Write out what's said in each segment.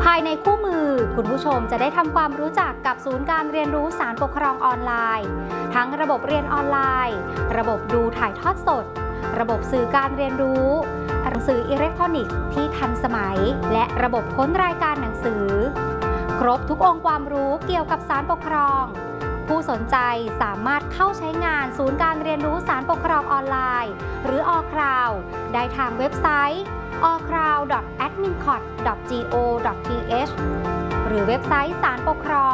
ายในคู่มือคุณผู้ชมจะได้ทำความรู้จักกับศูนย์การเรียนรู้ศาลปกครองออนไลน์ทั้งระบบเรียนออนไลน์ระบบดูถ่ายทอดสดระบบสื่อการเรียนรู้หนังสืออิเล็กทรอนิกส์ที่ทันสมัยและระบบค้นรายการหนังสือครบทุกองค์ความรู้เกี่ยวกับศาลปกครองผู้สนใจสามารถเข้าใช้งานศูนย์การเรียนรู้ศาลปกครองออนไลน์หรือ allcloud ได้ทางเว็บไซต์ allcloud.admincot.go.th หรือเว็บไซต์ศาลปกครอง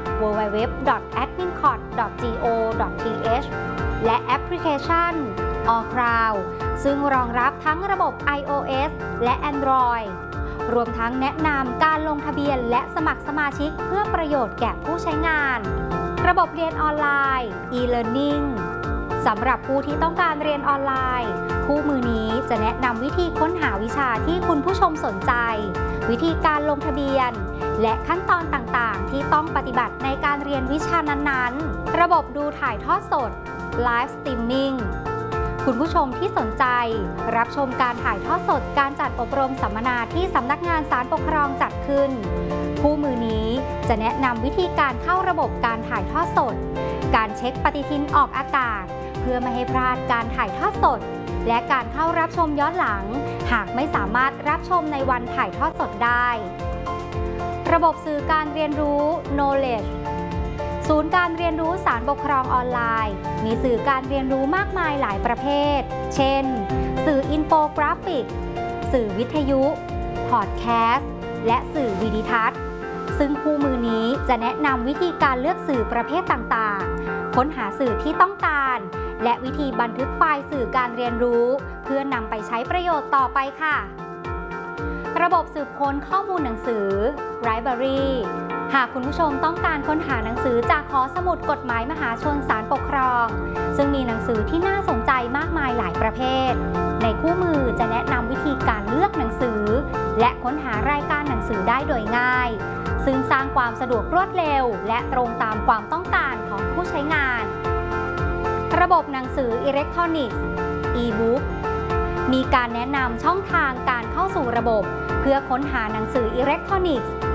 www.admincot.go.th และแอปพลิเคชัน allcloud ซึ่งรองรับทั้งระบบ iOS และ Android รวมทั้งแนะนำการลงทะเบียนและสมัครสมาชิกเพื่อประโยชน์แก่ผู้ใช้งานระบบเรียนออนไลน์ e-learning สำหรับผู้ที่ต้องการเรียนออนไลน์คู่มือนี้จะแนะนำวิธีค้นหาวิชาที่คุณผู้ชมสนใจวิธีการลงทะเบียนและขั้นตอนต่างๆที่ต้องปฏิบัติในการเรียนวิชานั้นๆระบบดูถ่ายทอดสด Live Streaming คุณผู้ชมที่สนใจรับชมการถ่ายทอดสดการจัดอบรมสัมมนาที่สำนักงานศาลปกครองจัดขึ้นคู่มือนี้จะแนะนำวิธีการเข้าระบบการถ่ายทอดสดการเช็คปฏิทินออกอากาศเพื่อไม่ให้พลาดการถ่ายทอดสดและการเข้ารับชมย้อนหลังหากไม่สามารถรับชมในวันถ่ายทอดสดได้ระบบสื่อการเรียนรู้ Knowledge ศูนย์การเรียนรู้ศาลปกครองออนไลน์มีสื่อการเรียนรู้มากมายหลายประเภทเช่นสื่ออินโฟกราฟิกสื่อวิทยุพอดแคสต์และสื่อวิดีทัศน์ซึ่งคู่มือนี้จะแนะนำวิธีการเลือกสื่อประเภทต่างๆค้นหาสื่อที่ต้องการและวิธีบันทึกไฟล์สื่อการเรียนรู้เพื่อนำไปใช้ประโยชน์ต่อไปค่ะระบบสืบค้นข้อมูลหนังสือ Library หากคุณผู้ชมต้องการค้นหาหนังสือจากหอสมุดกฎหมายมหาชนศาลปกครองซึ่งมีหนังสือที่น่าสนใจมากมายหลายประเภทในคู่มือจะแนะนำวิธีการเลือกหนังสือและค้นหารายการหนังสือได้โดยง่ายซึ่งสร้างความสะดวกรวดเร็วและตรงตามความต้องการของผู้ใช้งานระบบหนังสืออิเล็กทรอนิกส์ e-book มีการแนะนำช่องทางการเข้าสู่ระบบเพื่อค้นหาหนังสืออิเล็กทรอนิกส์